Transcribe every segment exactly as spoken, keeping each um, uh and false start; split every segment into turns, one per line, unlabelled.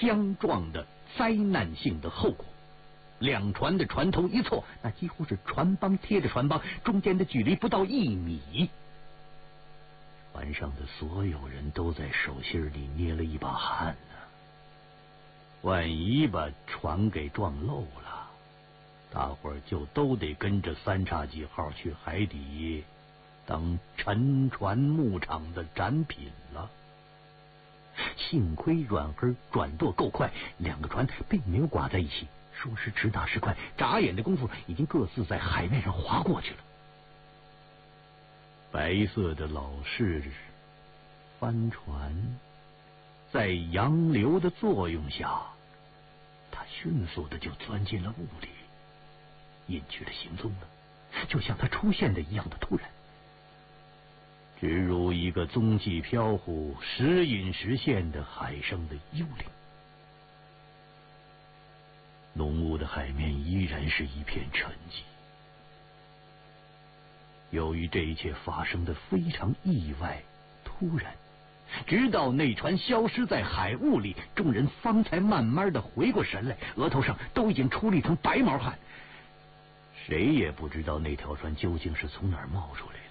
相撞的灾难性的后果。两船的船头一错，那几乎是船帮贴着船帮，中间的距离不到一米。船上的所有人都在手心里捏了一把汗呢。万一把船给撞漏了，大伙儿就都得跟着三叉戟号去海底当沉船牧场的展品了。幸亏阮根转舵够快，两个船并没有刮在一起，说时迟那时快，眨眼的功夫已经各自在海面上划过去了。白色的老式帆船在洋流的作用下，它迅速的就钻进了雾里，隐去了行踪了，就像它出现的一样的突然，直如一个踪迹飘忽、时隐时现的海上的幽灵。浓雾的海面依然是一片沉寂。由于这一切发生的非常意外突然，直到那船消失在海雾里，众人方才慢慢的回过神来，额头上都已经出了一层白毛汗。谁也不知道那条船究竟是从哪儿冒出来的，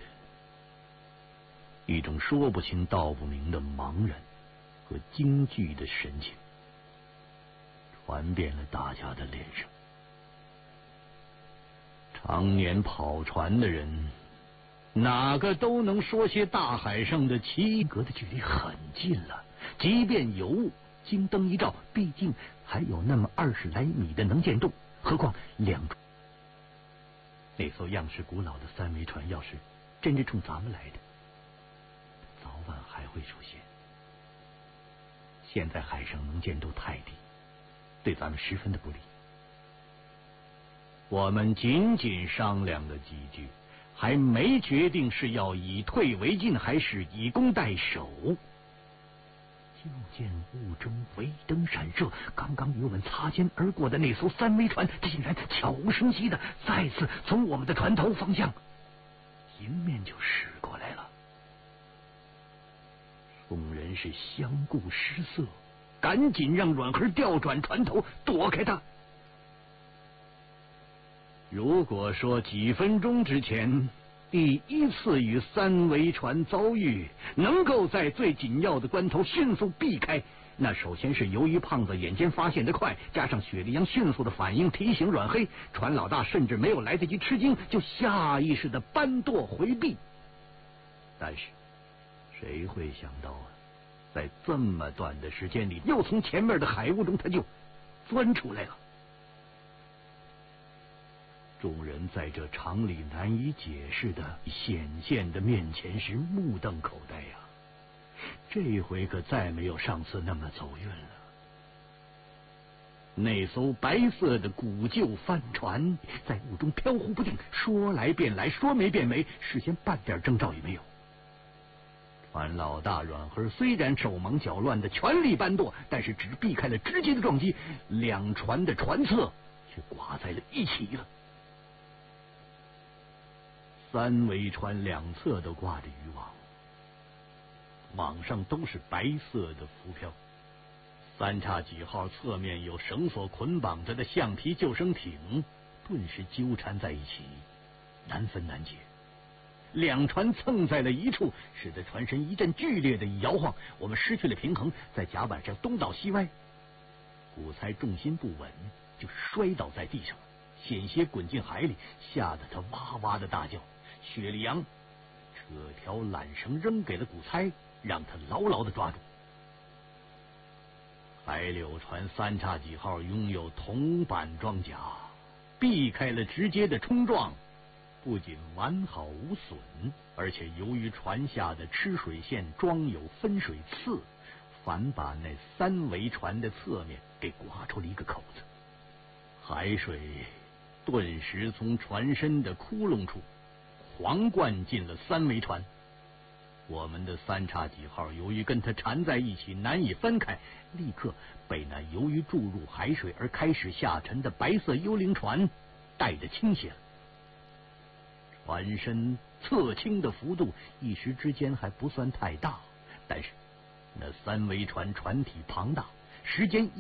一种说不清道不明的茫然和惊惧的神情传遍了大家的脸上。常年跑船的人，哪个都能说些大海上的奇隔的距离很近了，即便有雾，经灯一照，毕竟还有那么二十来米的能见度，何况两那艘样式古老的三桅船，要是真是冲咱们来的，早晚还会出现。现在海上能见度太低，对咱们十分的不利。我们仅仅商量了几句，还没决定是要以退为进还是以攻代守，就见雾中微灯闪烁，刚刚与我们擦肩而过的那艘三桅船竟然悄无声息的再次从我们的船头方向迎面就驶过来了。众人是相顾失色，赶紧让阮恒调转船头躲开他。如果说几分钟之前第一次与三桅船遭遇能够在最紧要的关头迅速避开，那首先是由于胖子眼尖发现的快，加上雪莉杨迅速的反应提醒阮黑，船老大甚至没有来得及吃惊，就下意识的搬舵回避。但是谁会想到啊，在这么短的时间里，又从前面的海雾中他就钻出来了。众人在这常理难以解释的显现的面前时目瞪口呆呀、啊！这回可再没有上次那么走运了。那艘白色的古旧帆船在雾中飘忽不定，说来便来，说没便没，事先半点征兆也没有。船老大阮和虽然手忙脚乱的全力搬舵，但是只避开了直接的撞击，两船的船侧却刮在了一起了。三桅船两侧都挂着渔网，网上都是白色的浮漂。三叉戟号侧面有绳索捆绑着的橡皮救生艇顿时纠缠在一起，难分难解。两船蹭在了一处，使得船身一阵剧烈的摇晃，我们失去了平衡，在甲板上东倒西歪。古猜重心不稳，就摔倒在地上，险些滚进海里，吓得他哇哇的大叫。雪莉杨扯条缆绳扔给了古猜，让他牢牢的抓住。海柳船三叉戟号拥有铜板装甲，避开了直接的冲撞，不仅完好无损，而且由于船下的吃水线装有分水刺，反把那三桅船的侧面给刮出了一个口子。海水顿时从船身的窟窿处狂灌进了三桅船。我们的三叉戟号由于跟它缠在一起难以分开，立刻被那由于注入海水而开始下沉的白色幽灵船带着倾斜了。船身侧倾的幅度一时之间还不算太大，但是那三桅船船体庞大，时间